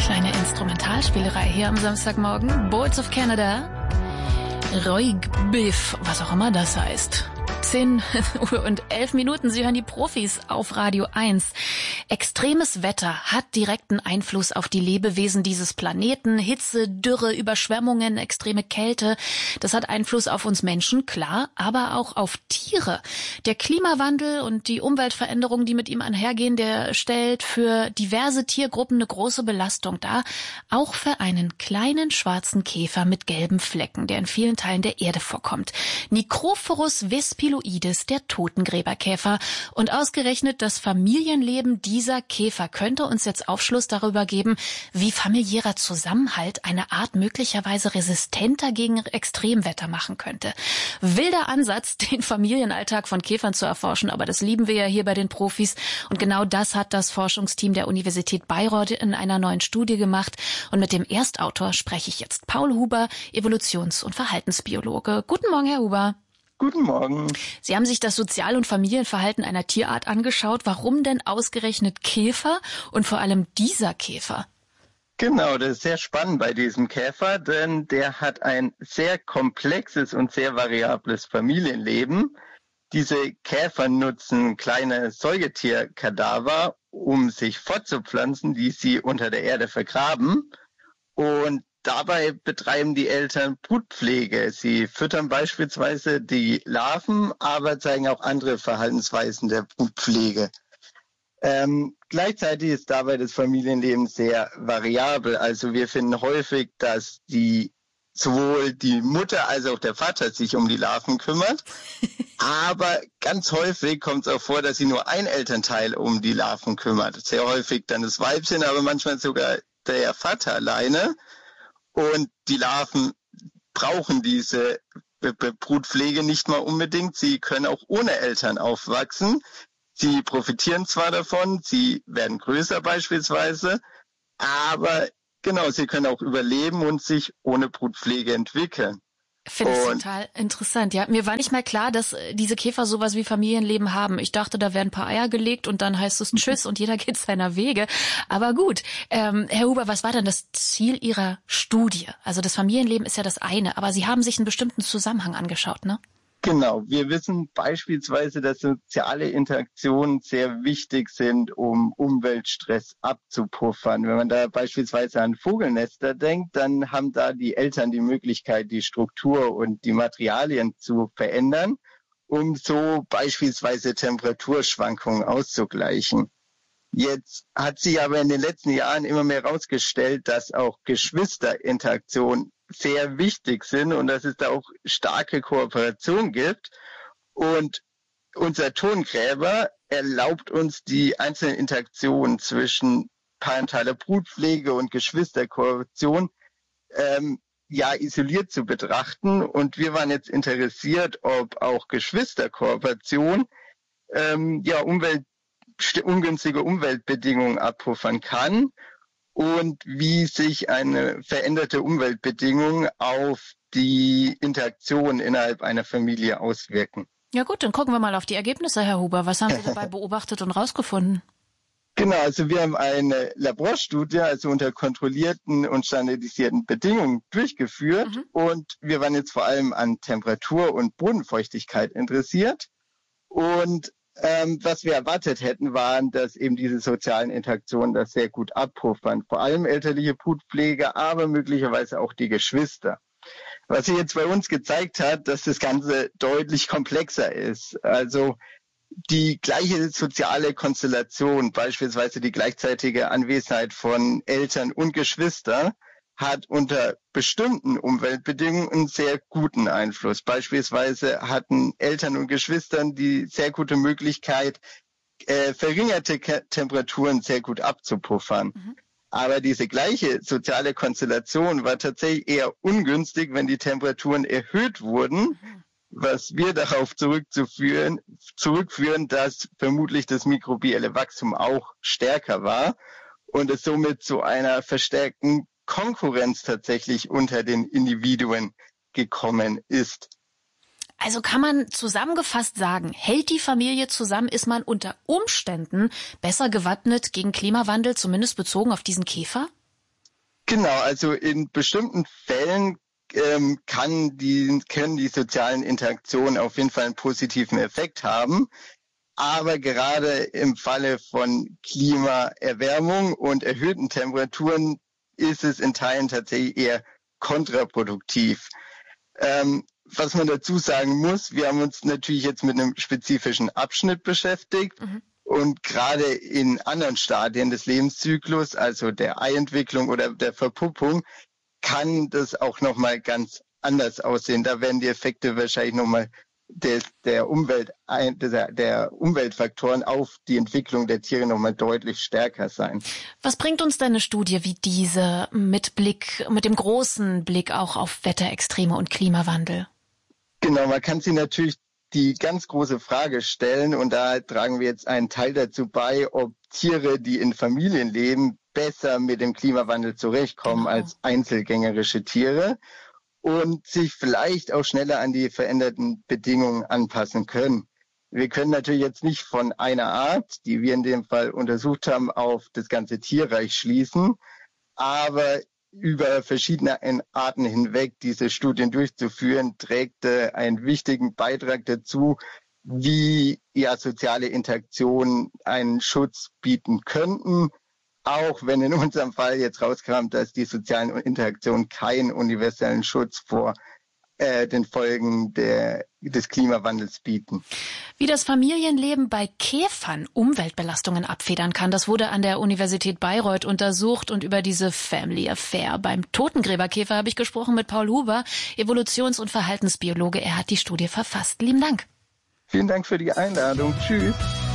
Kleine Instrumentalspielerei hier am Samstagmorgen. Boards of Canada. Roig Biff, was auch immer das heißt. 10 Uhr und 11 Minuten. Sie hören die Profis auf Radio 1. Extremes Wetter hat direkten Einfluss auf die Lebewesen dieses Planeten. Hitze, Dürre, Überschwemmungen, extreme Kälte. Das hat Einfluss auf uns Menschen, klar, aber auch auf Tiere. Der Klimawandel und die Umweltveränderungen, die mit ihm einhergehen, der stellt für diverse Tiergruppen eine große Belastung dar. Auch für einen kleinen schwarzen Käfer mit gelben Flecken, der in vielen Teilen der Erde vorkommt. Necrophorus vespiloides, der Totengräberkäfer. Und ausgerechnet das Familienleben dieser Käfer könnte uns jetzt Aufschluss darüber geben, wie familiärer Zusammenhalt eine Art möglicherweise resistenter gegen Extremwetter machen könnte. Wilder Ansatz, den Familienalltag von Käfern zu erforschen, aber das lieben wir ja hier bei den Profis. Und genau das hat das Forschungsteam der Universität Bayreuth in einer neuen Studie gemacht. Und mit dem Erstautor spreche ich jetzt. Paul Huber, Evolutions- und Verhaltensbiologe. Guten Morgen, Herr Huber. Guten Morgen. Sie haben sich das Sozial- und Familienverhalten einer Tierart angeschaut. Warum denn ausgerechnet Käfer und vor allem dieser Käfer? Genau, das ist sehr spannend bei diesem Käfer, denn der hat ein sehr komplexes und sehr variables Familienleben. Diese Käfer nutzen kleine Säugetierkadaver, um sich fortzupflanzen, die sie unter der Erde vergraben. Und dabei betreiben die Eltern Brutpflege. Sie füttern beispielsweise die Larven, aber zeigen auch andere Verhaltensweisen der Brutpflege. Gleichzeitig ist dabei das Familienleben sehr variabel. Also wir finden häufig, dass sowohl die Mutter als auch der Vater sich um die Larven kümmert. Aber ganz häufig kommt es auch vor, dass sich nur ein Elternteil um die Larven kümmert. Sehr häufig dann das Weibchen, aber manchmal sogar der Vater alleine. Und die Larven brauchen diese Brutpflege nicht mal unbedingt. Sie können auch ohne Eltern aufwachsen. Sie profitieren zwar davon, sie werden größer beispielsweise, aber genau, sie können auch überleben und sich ohne Brutpflege entwickeln. Finde ich total interessant. Ja, mir war nicht mal klar, dass diese Käfer sowas wie Familienleben haben. Ich dachte, da werden ein paar Eier gelegt und dann heißt es Tschüss und jeder geht seiner Wege. Aber gut, Herr Huber, was war denn das Ziel Ihrer Studie? Also das Familienleben ist ja das eine, aber Sie haben sich einen bestimmten Zusammenhang angeschaut, ne? Genau, wir wissen beispielsweise, dass soziale Interaktionen sehr wichtig sind, um Umweltstress abzupuffern. Wenn man da beispielsweise an Vogelnester denkt, dann haben da die Eltern die Möglichkeit, die Struktur und die Materialien zu verändern, um so beispielsweise Temperaturschwankungen auszugleichen. Jetzt hat sich aber in den letzten Jahren immer mehr herausgestellt, dass auch Geschwisterinteraktionen sehr wichtig sind und dass es da auch starke Kooperation gibt. Und unser Totengräber erlaubt uns die einzelnen Interaktionen zwischen parentaler Brutpflege und Geschwisterkooperation isoliert zu betrachten. Und wir waren jetzt interessiert, ob auch Geschwisterkooperation ungünstige Umweltbedingungen abpuffern kann und wie sich eine veränderte Umweltbedingung auf die Interaktion innerhalb einer Familie auswirken. Ja gut, dann gucken wir mal auf die Ergebnisse, Herr Huber. Was haben Sie dabei beobachtet und rausgefunden? Genau, also wir haben eine Laborstudie, also unter kontrollierten und standardisierten Bedingungen durchgeführt. Und wir waren jetzt vor allem an Temperatur und Bodenfeuchtigkeit interessiert. Und was wir erwartet hätten, waren, dass eben diese sozialen Interaktionen das sehr gut abpuffern. Vor allem elterliche Brutpflege, aber möglicherweise auch die Geschwister. Was sich jetzt bei uns gezeigt hat, dass das Ganze deutlich komplexer ist. Also die gleiche soziale Konstellation, beispielsweise die gleichzeitige Anwesenheit von Eltern und Geschwister, hat unter bestimmten Umweltbedingungen einen sehr guten Einfluss. Beispielsweise hatten Eltern und Geschwistern die sehr gute Möglichkeit, verringerte Temperaturen sehr gut abzupuffern. Aber diese gleiche soziale Konstellation war tatsächlich eher ungünstig, wenn die Temperaturen erhöht wurden, was wir darauf zurückführen, dass vermutlich das mikrobielle Wachstum auch stärker war und es somit zu einer verstärkten Konkurrenz tatsächlich unter den Individuen gekommen ist. Also kann man zusammengefasst sagen, hält die Familie zusammen, ist man unter Umständen besser gewappnet gegen Klimawandel, zumindest bezogen auf diesen Käfer? Genau, also in bestimmten Fällen können die sozialen Interaktionen auf jeden Fall einen positiven Effekt haben. Aber gerade im Falle von Klimaerwärmung und erhöhten Temperaturen ist es in Teilen tatsächlich eher kontraproduktiv. Was man dazu sagen muss, wir haben uns natürlich jetzt mit einem spezifischen Abschnitt beschäftigt. Und gerade in anderen Stadien des Lebenszyklus, also der Eientwicklung oder der Verpuppung, kann das auch nochmal ganz anders aussehen. Da werden die Effekte wahrscheinlich nochmal der Umweltfaktoren auf die Entwicklung der Tiere nochmal deutlich stärker sein. Was bringt uns denn eine Studie wie diese mit dem großen Blick auch auf Wetterextreme und Klimawandel? Genau, man kann sich natürlich die ganz große Frage stellen, und da tragen wir jetzt einen Teil dazu bei, ob Tiere, die in Familien leben, besser mit dem Klimawandel zurechtkommen als einzelgängerische Tiere und sich vielleicht auch schneller an die veränderten Bedingungen anpassen können. Wir können natürlich jetzt nicht von einer Art, die wir in dem Fall untersucht haben, auf das ganze Tierreich schließen, aber über verschiedene Arten hinweg diese Studien durchzuführen, trägt einen wichtigen Beitrag dazu, wie soziale Interaktionen einen Schutz bieten könnten, auch wenn in unserem Fall jetzt rauskam, dass die sozialen Interaktionen keinen universellen Schutz vor den Folgen des Klimawandels bieten. Wie das Familienleben bei Käfern Umweltbelastungen abfedern kann, das wurde an der Universität Bayreuth untersucht, und über diese Family Affair beim Totengräberkäfer habe ich gesprochen mit Paul Huber, Evolutions- und Verhaltensbiologe. Er hat die Studie verfasst. Lieben Dank. Vielen Dank für die Einladung. Tschüss.